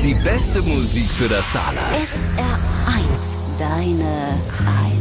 Die beste Musik für das Saarland. SR1, deine